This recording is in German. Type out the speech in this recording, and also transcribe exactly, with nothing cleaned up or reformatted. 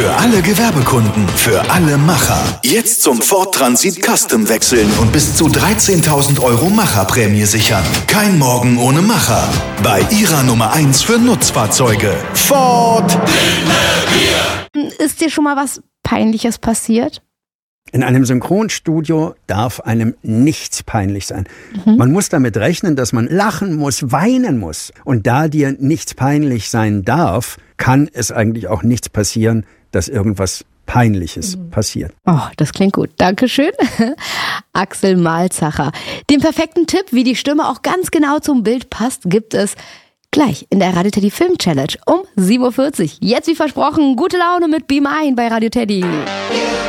Für alle Gewerbekunden, für alle Macher. Jetzt zum Ford Transit Custom wechseln und bis zu dreizehntausend Euro Macherprämie sichern. Kein Morgen ohne Macher. Bei Ihrer Nummer eins für Nutzfahrzeuge. Ford. Ist dir schon mal was Peinliches passiert? In einem Synchronstudio darf einem nichts peinlich sein. Mhm. Man muss damit rechnen, dass man lachen muss, weinen muss. Und da dir nichts peinlich sein darf, kann es eigentlich auch nichts passieren, dass irgendwas Peinliches mhm. passiert. Oh, das klingt gut. Dankeschön. Axel Malzacher. Den perfekten Tipp, wie die Stimme auch ganz genau zum Bild passt, gibt es gleich in der Radio Teddy Film Challenge um sieben Uhr vierzig. Jetzt wie versprochen, gute Laune mit Be Mine bei Radio Teddy.